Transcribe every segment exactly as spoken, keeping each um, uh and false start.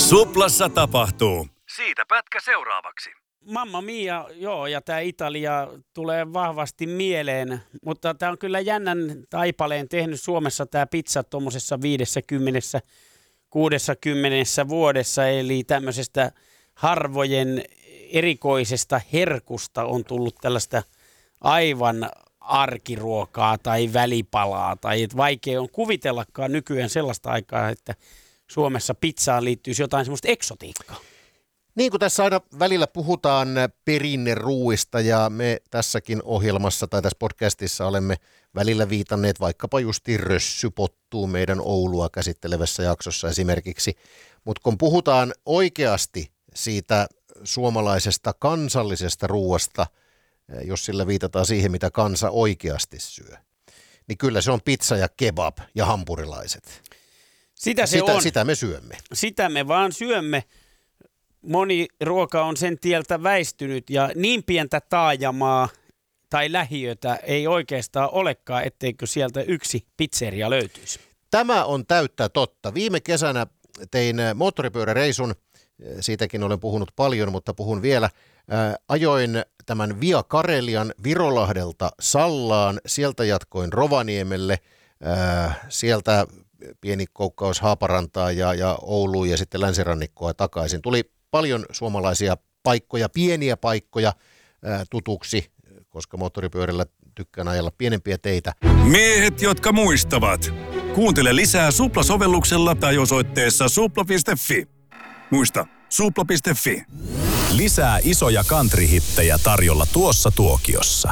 Suplassa tapahtuu. Siitä pätkä seuraavaksi. Mamma mia, joo, ja tämä Italia tulee vahvasti mieleen, mutta tämä on kyllä jännän taipaleen tehnyt Suomessa tämä pizza tuommoisessa viidessäkymmenessä, kuudessakymmenessä vuodessa, eli tämmöisestä harvojen erikoisesta herkusta on tullut tällaista aivan arkiruokaa tai välipalaa, tai että vaikea on kuvitellakaan nykyään sellaista aikaa, että Suomessa pizzaan liittyisi jotain semmoista eksotiikkaa. Niin kuin tässä aina välillä puhutaan perinneruuista ja me tässäkin ohjelmassa tai tässä podcastissa olemme välillä viitanneet vaikkapa justiin rössypottuun meidän Oulua käsittelevässä jaksossa esimerkiksi. Mutta kun puhutaan oikeasti siitä suomalaisesta kansallisesta ruuasta, jos sillä viitataan siihen, mitä kansa oikeasti syö, niin kyllä se on pizza ja kebab ja hampurilaiset. Sitä se sitä, on. Sitä me syömme. Sitä me vaan syömme. Moni ruoka on sen tieltä väistynyt ja niin pientä taajamaa tai lähiötä ei oikeastaan olekaan, etteikö sieltä yksi pizzeria löytyisi. Tämä on täyttä totta. Viime kesänä tein moottoripyöräreisun, siitäkin olen puhunut paljon, mutta puhun vielä. Ajoin tämän Via Karelian Virolahdelta Sallaan, sieltä jatkoin Rovaniemelle, sieltä pieni koukkaus Haaparantaa ja, ja Ouluun ja sitten länsirannikkoa takaisin. Tuli paljon suomalaisia paikkoja, pieniä paikkoja ää, tutuksi, koska moottoripyörällä tykkään ajella pienempiä teitä. Miehet, jotka muistavat. Kuuntele lisää Supla-sovelluksella tai osoitteessa supla piste fi. Muista, supla piste fi. Lisää isoja country-hittejä tarjolla tuossa tuokiossa.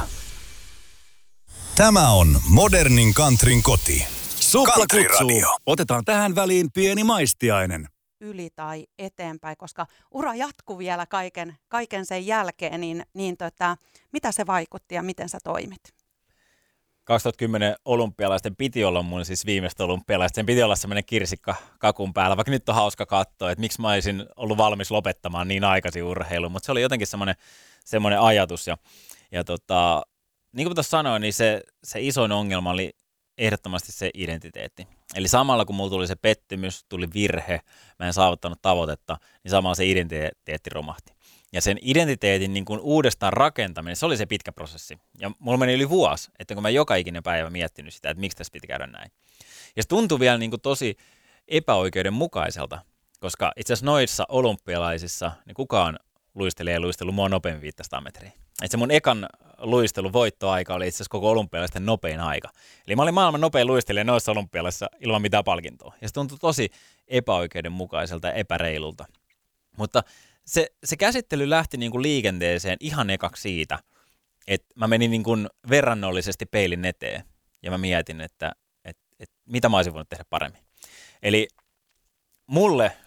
Tämä on modernin countryn koti. Supla kutsuu. Otetaan tähän väliin pieni maistiainen. Yli tai eteenpäin, koska ura jatkuu vielä kaiken, kaiken sen jälkeen, niin, niin tota, mitä se vaikutti ja miten sä toimit? kaksituhattakymmenen olympialaisten piti olla mun siis viimeistä olympialaista. Sen piti olla semmoinen kirsikka kakun päällä, vaikka nyt on hauska katsoa, että miksi mä olisin ollut valmis lopettamaan niin aikaisin urheilun, mutta se oli jotenkin semmoinen, semmoinen ajatus. Ja, ja tota, niin kuin tuossa sanoin, niin se, se isoin ongelma oli ehdottomasti se identiteetti. Eli samalla kun mulla tuli se pettymys, tuli virhe, mä en saavuttanut tavoitetta, niin samalla se identiteetti romahti. Ja sen identiteetin niin kuin uudestaan rakentaminen, se oli se pitkä prosessi. Ja mulla meni yli vuosi, että kun mä joka ikinen päivä miettinyt sitä, että miksi tässä piti käydä näin. Ja se tuntui vielä niin kuin tosi epäoikeudenmukaiselta, koska itse asiassa noissa olympialaisissa niin kukaan luistelee ja luistellut mua nopeammin viisisataa metriä. Et se mun ekan luistelun voittoaika oli itse asiassa koko olympialaisten nopein aika. Eli mä olin maailman nopein luistelija noissa olympialaisissa ilman mitään palkintoa. Ja se tuntui tosi epäoikeudenmukaiselta ja epäreilulta. Mutta se, se käsittely lähti niin kuin liikenteeseen ihan ekaksi siitä, että mä menin niin kuin verrannollisesti peilin eteen. Ja mä mietin, että, että, että mitä mä olisin voinut tehdä paremmin. Eli mulle